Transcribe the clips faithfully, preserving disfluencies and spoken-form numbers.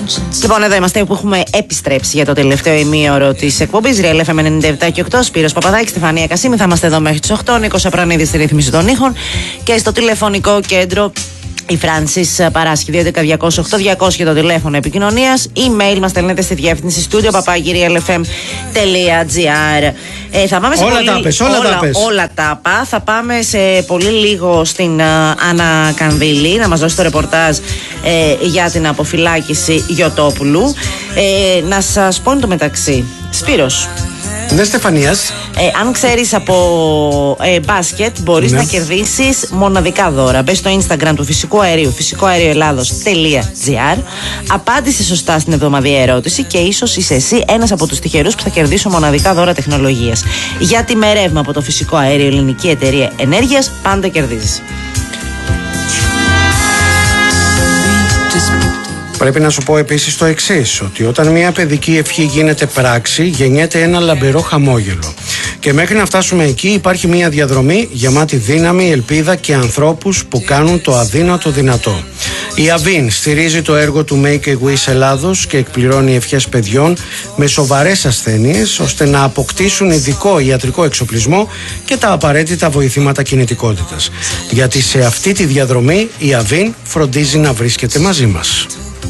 Λοιπόν, εδώ είμαστε που έχουμε επιστρέψει για το τελευταίο ημίωρο της εκπομπής Real εφ εμ ενενήντα επτά και οκτώ. Σπύρος Παπαδάκης, Στεφανία Κασίμη. Θα είμαστε εδώ μέχρι τις οκτώ. Νίκος Απρανίδης στη ρύθμιση των ήχων. Και στο τηλεφωνικό κέντρο η Φράνσις Παράσχη. δύο έντεκα διακόσια οκτώ διακόσια το τηλέφωνο επικοινωνίας. Email μας στέλνετε στη διεύθυνση studio παπάκι real εφ εμ τελεία τζι άρ. Ε, θα πάμε σε όλα πολύ... τα πες, όλα, όλα τα πες. Όλα τα πά. Θα πάμε σε πολύ λίγο στην uh, Άννα Κανδύλη να μας δώσει το ρεπορτάζ ε, για την αποφυλάκηση Γιωτόπουλου. Ε, να σας πω εν τω μεταξύ, Σπύρος. Ναι, Στεφανίας. Ε, αν ξέρεις από ε, μπάσκετ, μπορείς ναι. να κερδίσεις μοναδικά δώρα. Μπες στο Instagram του Φυσικού Αερίου, φυσικό αέριο ελλάδος τελεία τζι άρ. Απάντησε σωστά στην εβδομαδιαία ερώτηση και ίσως είσαι εσύ ένας από τους τυχερούς που θα κερδίσουν μοναδικά δώρα τεχνολογίας. Γιατί με ρεύμα από το Φυσικό Αέριο Ελληνική Εταιρεία Ενέργειας πάντα κερδίζεις. Πρέπει να σου πω επίσης το εξής, ότι όταν μια παιδική ευχή γίνεται πράξη, γεννιέται ένα λαμπερό χαμόγελο. Και μέχρι να φτάσουμε εκεί υπάρχει μια διαδρομή γεμάτη δύναμη, ελπίδα και ανθρώπους που κάνουν το αδύνατο δυνατό. Η Αβίν στηρίζει το έργο του Make a Wish Ελλάδος και εκπληρώνει ευχές παιδιών με σοβαρές ασθένειες, ώστε να αποκτήσουν ειδικό ιατρικό εξοπλισμό και τα απαραίτητα βοηθήματα κινητικότητας. Γιατί σε αυτή τη διαδρομή η Αβίν φροντίζει να βρίσκεται μαζί μας.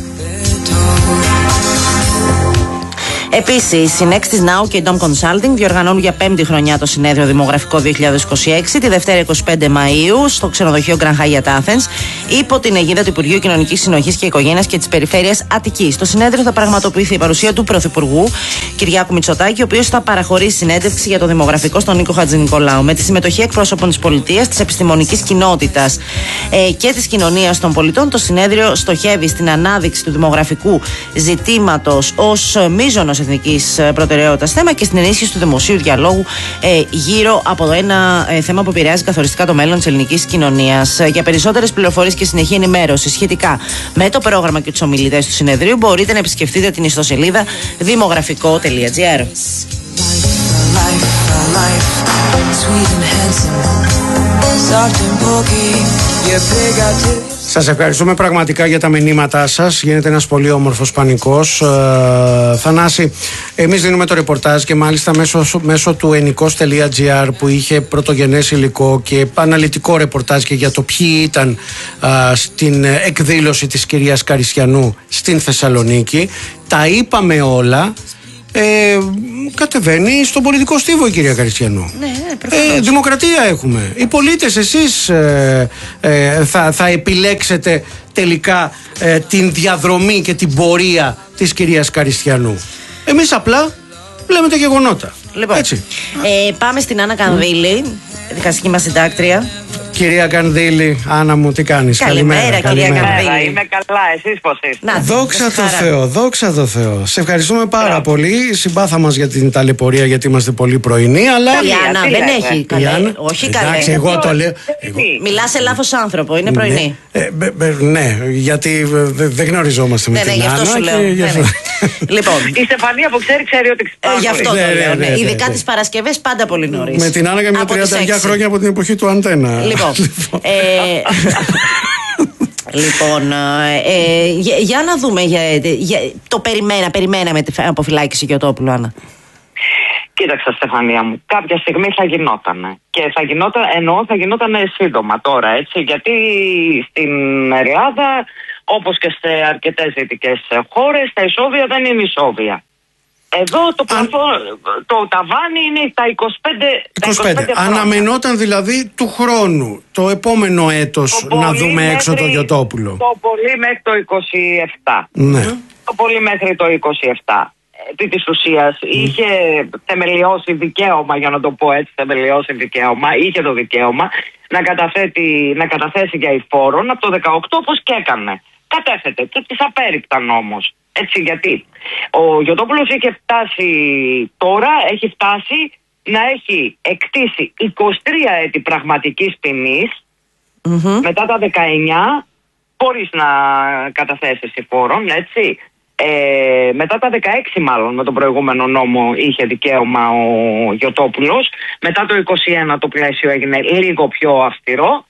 Επίσης, η Nextis Now και η Dom Consulting διοργανώνουν για πέμπτη χρονιά το συνέδριο Δημογραφικό δύο χιλιάδες είκοσι έξι τη Δευτέρα είκοσι πέντε Μαΐου στο ξενοδοχείο Grand Hyatt Athens υπό την αιγίδα του Υπουργείου Κοινωνικής Συνοχής και Οικογένειας και της Περιφέρειας Αττικής. Στο συνέδριο θα πραγματοποιηθεί η παρουσία του Πρωθυπουργού Κυριάκου Μητσοτάκη, ο οποίος θα παραχωρήσει συνέντευξη για το δημογραφικό στον Νίκο Χατζηνικολάου, με τη συμμετοχή εκπρόσωπων της πολιτείας, της επιστημονικής κοινότητας ε, και της κοινωνίας των πολιτών. Το συνέδριο στοχεύει στην ανάδειξη του δημογραφικού ζητήματος ως μείζωνος εθνικής προτεραιότητας θέμα και στην ενίσχυση του δημοσίου διαλόγου ε, γύρω από ένα ε, θέμα που επηρεάζει καθοριστικά το μέλλον της ελληνικής κοινωνίας. Για περισσότερες πληροφορίες και συνεχή ενημέρωση σχετικά με το πρόγραμμα και τους ομιλητές του συνεδρίου, μπορείτε να επισκεφτείτε την ιστοσελίδα δημογραφικό τελεία τζι άρ. Σας ευχαριστούμε πραγματικά για τα μηνύματά σας. Γίνεται ένας πολύ όμορφος πανικός. Ε, Θανάση, εμείς δίνουμε το ρεπορτάζ και μάλιστα μέσω, μέσω του ενικός τελεία τζι άρ που είχε πρωτογενές υλικό και αναλυτικό ρεπορτάζ και για το ποιοι ήταν α, στην εκδήλωση της κυρίας Καριστιανού στην Θεσσαλονίκη. Τα είπαμε όλα. Ε, κατεβαίνει στον πολιτικό στίβο η κυρία Καριστιανού. Ναι, ε, δημοκρατία έχουμε. Οι πολίτες, εσείς ε, ε, θα, θα επιλέξετε τελικά ε, την διαδρομή και την πορεία της κυρίας Καριστιανού. Εμείς απλά λέμε τα γεγονότα. Λοιπόν, έτσι. Ε, πάμε στην Άννα Κανδύλη, δικαστική μας συντάκτρια. Κυρία Κανδύλη, Άννα μου, τι κάνεις? Καλημέρα, καλημέρα κυρία Κανδύλη. Είμαι καλά, εσείς πώς είστε? Να, δόξα τω Θεώ, δόξα τω Θεώ. Σε ευχαριστούμε πάρα yeah. πολύ. Συμπάθα μας για την ταλαιπωρία, γιατί είμαστε πολύ πρωινοί. Αλλά η Άννα δεν έχει καλέ. Όχι καλέ. Εντάξει, εγώ το λέω. Εγώ... Μιλά σε λάθος άνθρωπο, είναι πρωινή. Ναι, ε, μπε, μπε, ναι γιατί δεν γνωριζόμαστε με ναι, την ναι, Άννα. Αυτό σου λέω. Και... ναι, ναι. Λοιπόν, η Στεφανία που ξέρει, ξέρει ότι ξέρω. Ε, γι' αυτό ναι, το λέω. ναι, ναι, ναι, Ειδικά ναι. τις Παρασκευές πάντα πολύ νωρίς. Με την Άννα και με τριάντα εννιά χρόνια από την εποχή του Αντένα. Λοιπόν. ε, Λοιπόν, ε, για, για να δούμε για, για, το περιμένα, περιμέναμε την αποφυλάκηση Γιωτόπουλου, Άννα. Κοίταξε, Στεφανία μου, κάποια στιγμή θα γινότανε. Και θα γινόταν, εννοώ θα γινότανε σύντομα τώρα, έτσι, γιατί στην Ελλάδα, όπως και σε αρκετές δυτικές χώρες, τα ισόβια δεν είναι ισόβια. Εδώ το, πλαφό, το ταβάνι είναι τα είκοσι πέντε, είκοσι πέντε. Τα είκοσι πέντε Αναμενόταν δηλαδή του χρόνου, το επόμενο έτος, το να δούμε μέχρι, έξω το Γιωτόπουλο. Το πολύ μέχρι το είκοσι επτά. Ναι. Το πολύ μέχρι το είκοσι επτά. Επί της ουσίας mm. είχε θεμελιώσει δικαίωμα, για να το πω έτσι, θεμελιώσει δικαίωμα, είχε το δικαίωμα να, καταθέτει, να καταθέσει για εισφόρον από το δεκαοκτώ, όπως και έκανε. Κατέθετε και τις απέρριπταν όμως. Έτσι, γιατί ο Γιωτόπουλος είχε φτάσει τώρα, έχει φτάσει να έχει εκτίσει είκοσι τρία έτη πραγματικής ποινής mm-hmm. μετά τα δεκαεννιά, χωρίς να καταθέσει εισφόρον, έτσι. Ε, μετά τα δεκαέξι μάλλον με τον προηγούμενο νόμο είχε δικαίωμα ο Γιωτόπουλος. Μετά το είκοσι ένα το πλαίσιο έγινε λίγο πιο αυστηρό.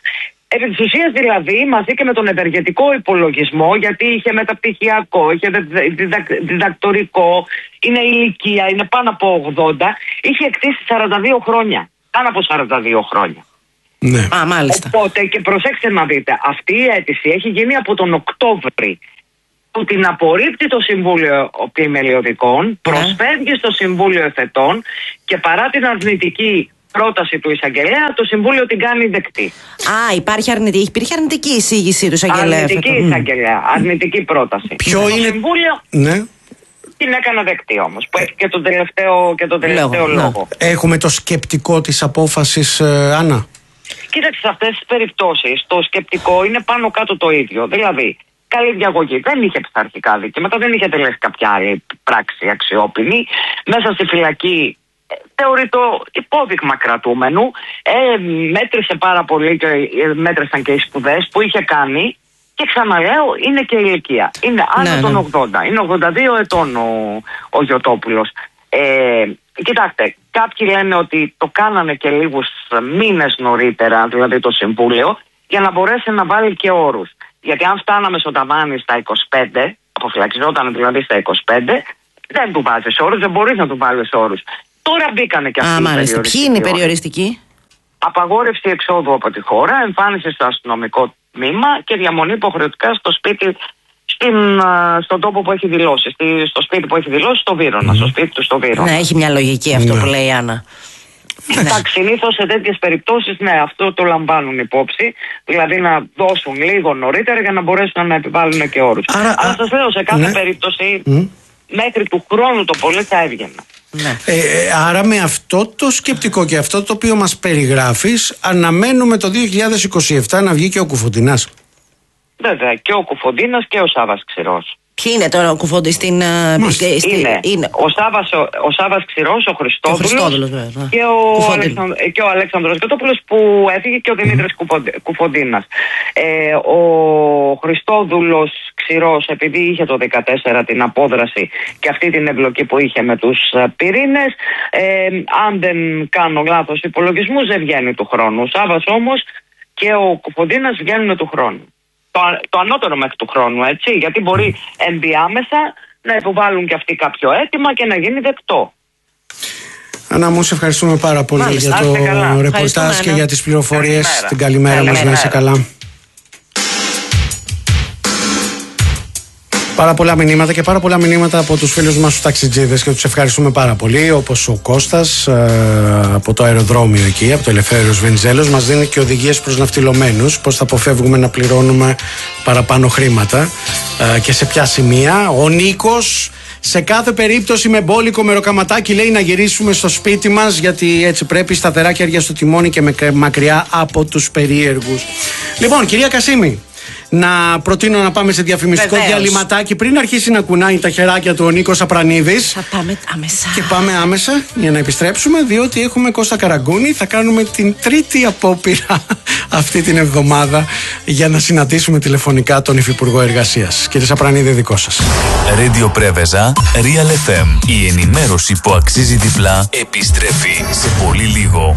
Επί της ουσίας δηλαδή, μαζί και με τον ευεργετικό υπολογισμό, γιατί είχε μεταπτυχιακό, είχε διδακ, διδακτορικό, είναι ηλικία, είναι πάνω από ογδόντα, είχε εκτίσει σαράντα δύο χρόνια. Πάνω από σαράντα δύο χρόνια. Ναι. Α, μάλιστα. Οπότε, και προσέξτε να δείτε, αυτή η αίτηση έχει γίνει από τον Οκτώβρη, που την απορρίπτει το Συμβούλιο Πλημελιωδικών, προσφεύγει στο Συμβούλιο Εφετών και παρά την αρνητική πρόταση του εισαγγελέα, το Συμβούλιο την κάνει δεκτή. Α, υπάρχει αρνητική, υπήρχε αρνητική εισήγηση του εισαγγελέα. Αρνητική εισαγγελέα, αρνητική πρόταση. Ποιο το είναι... Συμβούλιο ναι. την έκανε δεκτή όμως, που έχει και τον τελευταίο, και τον τελευταίο λόγο. λόγο. Έχουμε το σκεπτικό της απόφασης, ε, Άννα. Κοίταξε, σε αυτές τις περιπτώσεις το σκεπτικό είναι πάνω κάτω το ίδιο. Δηλαδή, καλή διαγωγή. Δεν είχε πειθαρχικά δίκαια. Μετά δεν είχε τελέσει κάποια άλλη πράξη αξιόπινη. Μέσα στη φυλακή ε, θεωρεί το υπόδειγμα κρατούμενου. Ε, μέτρησε πάρα πολύ και ε, μέτρησαν και οι σπουδές που είχε κάνει. Και ξαναλέω, είναι και η ηλικία. Είναι άνω ναι, των ναι. ογδόντα. Είναι ογδόντα δύο ετών ο, ο Γιωτόπουλος. Ε, κοιτάξτε, κάποιοι λένε ότι το κάνανε και λίγους μήνες νωρίτερα, δηλαδή το Συμβούλιο, για να μπορέσει να βάλει και όρους. Γιατί αν φτάναμε στο ταβάνι στα είκοσι πέντε, αποφυλακιζόταν δηλαδή στα είκοσι πέντε, δεν του βάζεις όρους, δεν μπορείς να του βάλεις όρους. Τώρα μπήκανε και αυτοί. Α, μάλιστα. Ποιοι είναι οι περιοριστικοί? Απαγόρευση εξόδου από τη χώρα, εμφάνιση στο αστυνομικό τμήμα και διαμονή υποχρεωτικά στο σπίτι, στην, στον τόπο που έχει δηλώσει, στη, στο σπίτι που έχει δηλώσει, στο Βύρωνα, mm. στο σπίτι του στο Βύρωνα. Ναι, έχει μια λογική αυτό ναι. που λέει η Άννα. Εντάξει, συνήθως σε τέτοιες περιπτώσεις, ναι, αυτό το λαμβάνουν υπόψη. Δηλαδή να δώσουν λίγο νωρίτερα για να μπορέσουν να επιβάλλουν και όρους. Άρα, Αλλά σας λέω, σε κάθε ναι. περίπτωση, Mm. μέχρι του χρόνου το πολύ θα έβγαινε. Ναι. Ε, άρα με αυτό το σκεπτικό και αυτό το οποίο μας περιγράφεις, αναμένουμε το δύο χιλιάδες είκοσι επτά να βγει και ο Κουφοντινάς. Βέβαια, και ο Κουφοντίνας και ο Σάβας Ξηρός. Ποιοι είναι τώρα ο Κουφόντης στην. Στη, είναι, είναι ο Σάβας, ο, ο Σάβας Ξηρός, ο Χριστόδουλος, ο Χριστόδουλος βέβαια, και, ο Αλεξαν, και ο Αλέξανδρος Γιωτόπουλος που έφυγε και ο Δημήτρης mm. Κουφοντίνας. Ε, ο Χριστόδουλος Ξηρός, επειδή είχε το δεκατέσσερα την απόδραση και αυτή την εμπλοκή που είχε με τους πυρήνες, ε, αν δεν κάνω λάθος υπολογισμούς, δεν βγαίνει του χρόνου. Ο Σάβας όμως και ο Κουφοντίνας βγαίνουν του χρόνου. Το, το ανώτερο μέχρι του χρόνου, έτσι, γιατί μπορεί ενδιάμεσα να υποβάλουν και αυτοί κάποιο αίτημα και να γίνει δεκτό. Άννα μου, σε ευχαριστούμε πάρα πολύ. Μάλιστα, για το ρεπορτάζ και για τις πληροφορίες. Καλημέρα. Την καλημέρα, καλημέρα μας, να είσαι καλά. Πάρα πολλά μηνύματα και πάρα πολλά μηνύματα από τους φίλους μας τους ταξιτζίδες και τους ευχαριστούμε πάρα πολύ, όπως ο Κώστας ε, από το αεροδρόμιο εκεί, από το Ελευθέριος Βενιζέλος, μας δίνει και οδηγίες προς ναυτιλωμένους πώς θα αποφεύγουμε να πληρώνουμε παραπάνω χρήματα ε, και σε ποια σημεία. Ο Νίκος, σε κάθε περίπτωση με μπόλικο μεροκαματάκι, λέει να γυρίσουμε στο σπίτι μας, γιατί έτσι πρέπει, σταθερά χέρια στο τιμόνι και με, μακριά από τους περίεργους. Λοιπόν, κυρία Κασίμη, να προτείνω να πάμε σε διαφημιστικό Βεβαίως. διαλυματάκι πριν αρχίσει να κουνάει τα χεράκια του ο Νίκος Απρανίδης. Θα πάμε άμεσα. Και πάμε άμεσα για να επιστρέψουμε, διότι έχουμε Κώστα Καραγκούνη. Θα κάνουμε την τρίτη απόπειρα αυτή την εβδομάδα για να συναντήσουμε τηλεφωνικά τον Υφυπουργό Εργασίας. Κύριε Απρανίδη, δικό σας. Radio Πρέβεζα, Real εφ εμ. Η ενημέρωση που αξίζει διπλά επιστρέφει σε πολύ λίγο.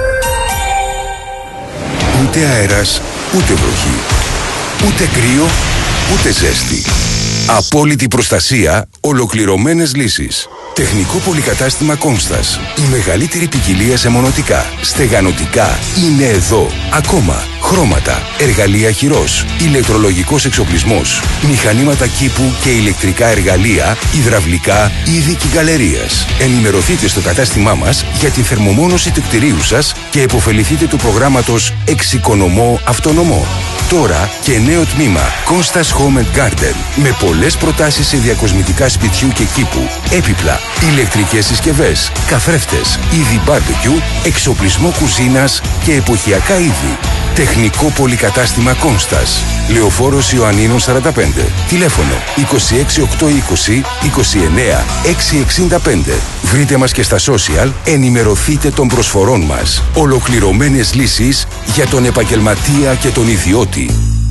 Ούτε αέρας, ούτε βροχή. Ούτε κρύο, ούτε ζέστη. Απόλυτη προστασία, ολοκληρωμένες λύσεις. Τεχνικό πολυκατάστημα Κόνστας. Η μεγαλύτερη ποικιλία σε μονοτικά, στεγανοτικά είναι εδώ. Ακόμα χρώματα, εργαλεία χειρός, ηλεκτρολογικός εξοπλισμός, μηχανήματα κήπου και ηλεκτρικά εργαλεία, υδραυλικά, είδη και γκαλερίας. Ενημερωθείτε στο κατάστημά μας για τη θερμομόνωση του κτηρίου σας και επωφεληθείτε του προγράμματος Εξοικονομώ Αυτονομώ. Τώρα και νέο τμήμα Κόνστας Home and Garden με πολλές προτάσεις σε διακοσμητικά σπιτιού και κήπου, έπιπλα, ηλεκτρικές συσκευές, καθρέφτες, είδη barbecue, εξοπλισμό κουζίνας και εποχιακά είδη. Τεχνικό πολυκατάστημα Κόνστας. Λεωφόρος Ιωαννίνων σαράντα πέντε. Τηλέφωνο είκοσι έξι οκτακόσια είκοσι είκοσι εννέα εξακόσια εξήντα πέντε. Βρείτε μας και στα social, ενημερωθείτε των προσφορών μας. Ολοκληρωμένες λύσεις για τον επαγγελματία και τον ιδιώτη.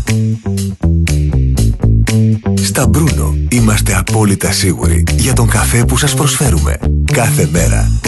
Στα Μπρούνο είμαστε απόλυτα σίγουροι για τον καφέ που σας προσφέρουμε κάθε μέρα.